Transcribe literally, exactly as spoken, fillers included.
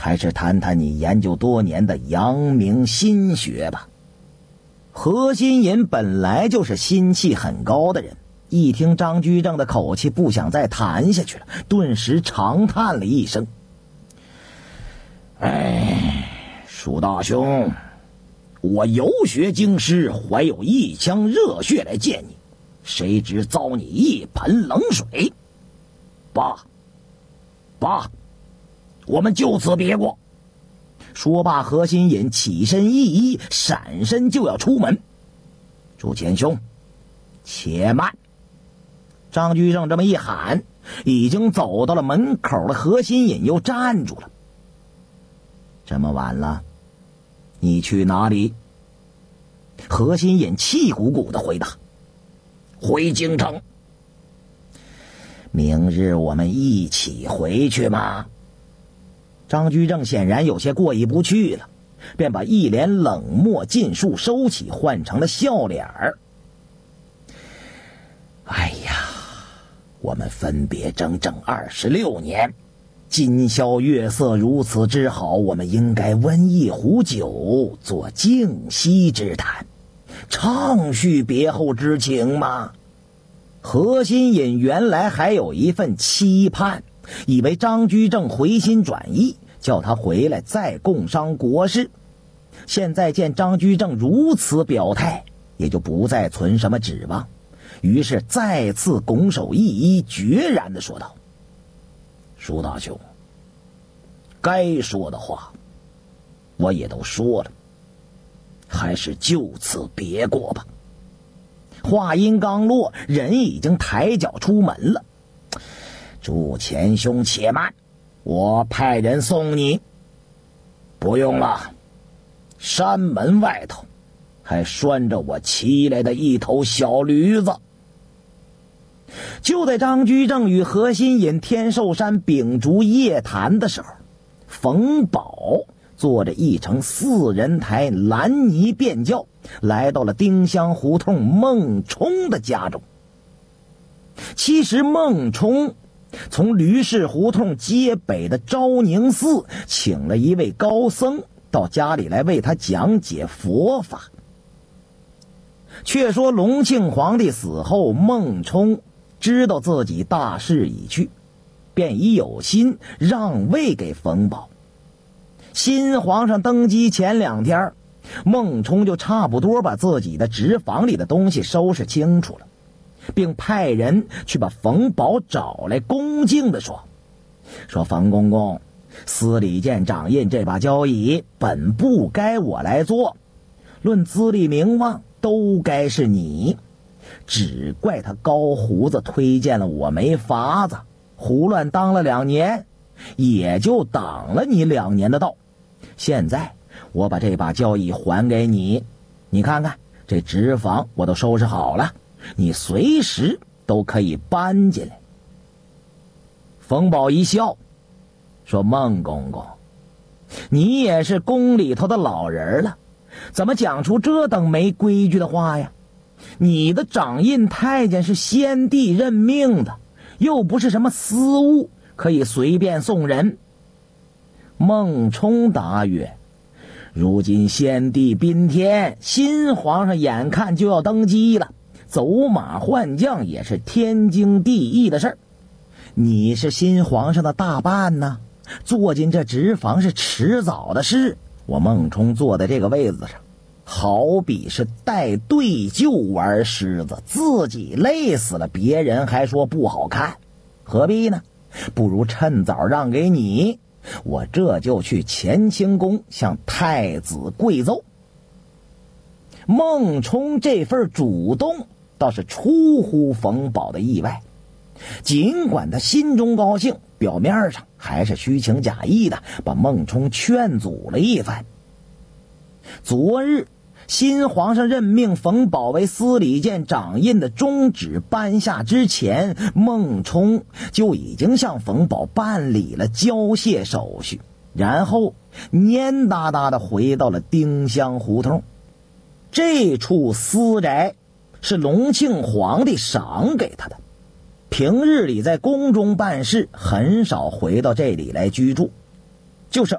还是谈谈你研究多年的阳明心学吧。何心隐本来就是心气很高的人，一听张居正的口气，不想再谈下去了，顿时长叹了一声：哎，舒大兄，我游学京师，怀有一腔热血来见你，谁知遭你一盆冷水。罢罢，我们就此别过。说罢，何心隐起身一移，闪身就要出门。朱谦兄，且慢！张居正这么一喊，已经走到了门口的何心隐又站住了。这么晚了，你去哪里？何心隐气鼓鼓地回答：回京城。明日我们一起回去吗？张居正显然有些过意不去了，便把一脸冷漠尽数收起，换成了笑脸儿。哎呀，我们分别整整二十六年，今宵月色如此之好，我们应该温一壶酒，做静息之谈，畅叙别后之情嘛。何心隐原来还有一份期盼，以为张居正回心转意，叫他回来再共商国事。现在见张居正如此表态，也就不再存什么指望，于是再次拱手一揖，决然地说道：舒大兄，该说的话我也都说了，还是就此别过吧。话音刚落，人已经抬脚出门了。祝前兄且慢，我派人送你。不用了，山门外头还拴着我骑来的一头小驴子。就在张居正与何心隐天寿山秉烛夜谈的时候，冯宝坐着一乘四人台蓝泥便轿来到了丁香胡同孟冲的家中。其实孟冲从吕氏胡同街北的昭宁寺请了一位高僧到家里来为他讲解佛法。却说隆庆皇帝死后，孟冲知道自己大势已去，便已有心让位给冯宝。新皇上登基前两天，孟冲就差不多把自己的职房里的东西收拾清楚了，并派人去把冯宝找来，恭敬地说：说冯公公，司礼监掌印这把交椅本不该我来做，论资历名望都该是你，只怪他高胡子推荐了我没法子，胡乱当了两年，也就挡了你两年的道。现在我把这把交椅还给你，你看看这职房我都收拾好了，你随时都可以搬进来。冯宝一笑说：孟公公，你也是宫里头的老人了，怎么讲出这等没规矩的话呀？你的掌印太监是先帝任命的，又不是什么私物，可以随便送人。孟冲答曰：如今先帝宾天，新皇上眼看就要登基了，走马换将也是天经地义的事儿。你是新皇上的大伴呢，坐进这职房是迟早的事。我孟冲坐在这个位子上，好比是带队就玩狮子，自己累死了，别人还说不好看，何必呢？不如趁早让给你，我这就去乾清宫向太子跪奏。孟冲这份主动倒是出乎冯宝的意外，尽管他心中高兴，表面上还是虚情假意的把孟冲劝阻了一番。昨日新皇上任命冯宝为司礼监掌印的中旨颁下之前，孟冲就已经向冯宝办理了交卸手续，然后蔫哒哒的回到了丁香胡同。这处私宅是隆庆皇帝赏给他的，平日里在宫中办事，很少回到这里来居住，就是